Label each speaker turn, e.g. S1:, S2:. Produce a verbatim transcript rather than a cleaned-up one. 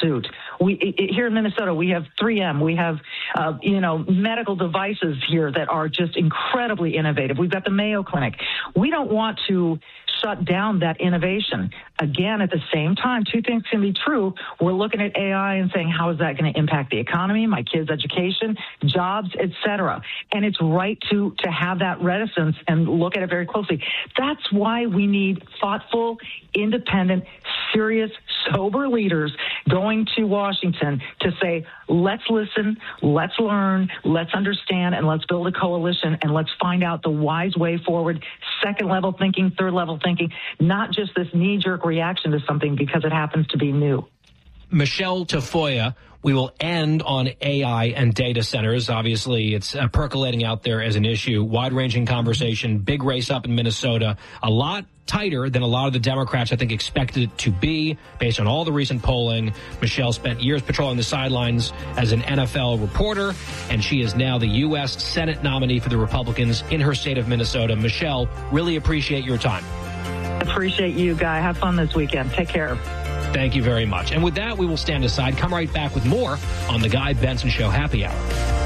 S1: suit. We it, here in Minnesota, we have three M. We have, uh, you know, medical devices here that are just incredibly innovative. We've got the Mayo Clinic. We don't want to shut down that innovation. Again, at the same time, two things can be true. We're looking at A I and saying, how is that going to impact the economy, my kids' education, jobs, et cetera? And it's right to, to have that reticence and look at it very closely. That's why we need thoughtful, independent, serious, sober leaders going to Washington to say, let's listen, let's learn, let's understand, and let's build a coalition, and let's find out the wise way forward, second level thinking, third level thinking, not just this knee-jerk reaction to something because it happens to be new.
S2: Michelle Tafoya, we will end on A I and data centers. Obviously, it's uh, percolating out there as an issue. Wide-ranging conversation, big race up in Minnesota, a lot tighter than a lot of the Democrats, I think, expected it to be based on all the recent polling. Michelle spent years patrolling the sidelines as an N F L reporter, and she is now the U S Senate nominee for the Republicans in her state of Minnesota. Michelle, really appreciate your time.
S1: Appreciate you, Guy. Have fun this weekend. Take care.
S2: Thank you very much. And with that, we will stand aside. Come right back with more on the Guy Benson Show Happy Hour.